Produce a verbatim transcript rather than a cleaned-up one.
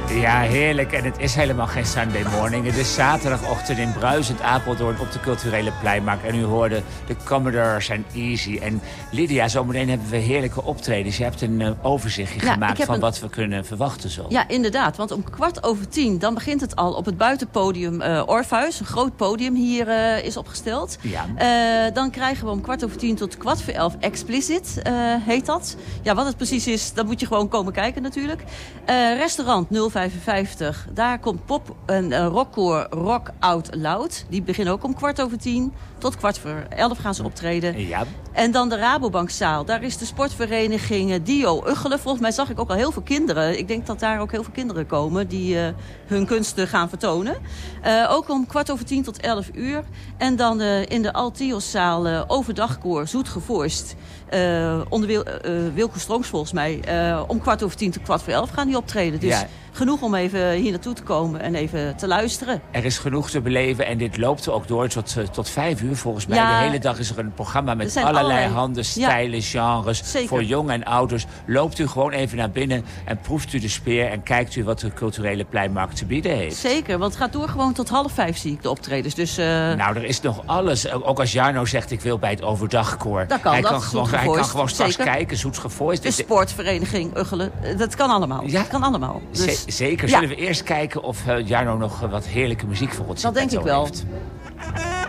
Ja, heerlijk. En het is helemaal geen Sunday morning. Het is zaterdagochtend in bruisend Apeldoorn op de culturele Pleinmarkt. En u hoorde de Commodores en Easy. En Lydia, zometeen hebben we heerlijke optredens. Je hebt een uh, overzichtje ja, gemaakt van een... wat we kunnen verwachten zo. Ja, inderdaad. Want om kwart over tien, dan begint het al op het buitenpodium uh, Orpheus. Een groot podium hier uh, is opgesteld. Ja. Uh, dan krijgen we om kwart over tien tot kwart voor elf Explicit, uh, heet dat. Ja, wat het precies is, dan moet je gewoon komen kijken natuurlijk. Uh, restaurant nul vijfenvijftig, daar komt pop en uh, rockkoor Rock Out Loud. Die beginnen ook om kwart over tien. Tot kwart voor elf gaan ze optreden. Ja. En dan de Rabobankzaal. Daar is de sportvereniging Dio Uggelen. Volgens mij zag ik ook al heel veel kinderen. Ik denk dat daar ook heel veel kinderen komen die uh, hun kunsten gaan vertonen. Uh, ook om kwart over tien tot elf uur. En dan uh, in de Altioszaal uh, overdagkoor Zoet Gevoist. Uh, onder Wil, uh, Wilke Strongs volgens mij. Uh, om kwart over tien tot kwart voor elf gaan die optreden. Dus ja. Genoeg om even hier naartoe te komen en even te luisteren. Er is genoeg te beleven en dit loopt ook door tot, uh, tot vijf uur volgens mij. Ja, de hele dag is er een programma met allerlei, allerlei handen, stijlen, ja, genres. Zeker. Voor jong en ouders. Loopt u gewoon even naar binnen en proeft u de speer en kijkt u wat de culturele Pleinmarkt te bieden heeft. Zeker, want het gaat door gewoon tot half vijf zie ik de optredens. Dus, uh... Nou, er is nog alles. Ook als Jarno zegt ik wil bij het overdagkoor. Dat kan, hij, dat kan gewoon, hij kan gewoon straks Zeker. kijken, Zoetsgevoist. De sportvereniging Uggelen, dat kan allemaal. Ja. Dat kan allemaal. Dus... Z- zeker. Zullen ja. we eerst kijken of uh, Jarno nog uh, wat heerlijke muziek voor ons Dat denk ik wel. heeft.